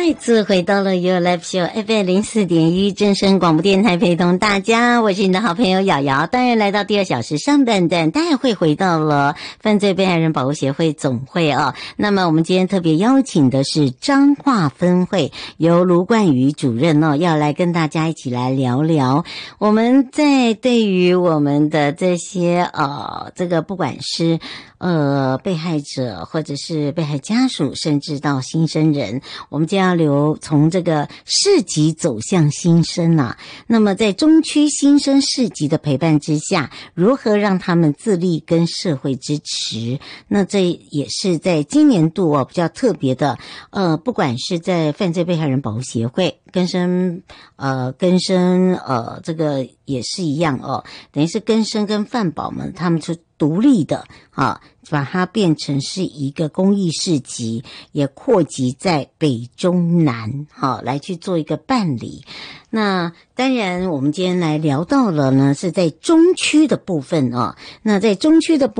再次回到了 Your Life Show FM 04.1正声广播电台，陪同大家，我是你的好朋友瑶瑶。当然来到第二小时上半段，当然会回到了犯罪被害人保护协会总会啊。那么我们今天特别邀请的是彰化分会，由卢冠瑜主任要来跟大家一起来聊聊。我们在对于我们的这些这个不管是被害者或者是被害家属，甚至到新生人，我们将要从这个市级走向新生啊。那么在中区新生市级的陪伴之下，如何让他们自立跟社会支持？那这也是在今年度比较特别的，不管是在犯罪被害人保护协会更生这个也是一样等于是更生跟犯保们他们是独立的把它变成是一个公益市集，也扩及在北中南来去做一个办理。那当然我们今天来聊到了呢是在中区的部分那在中区的部分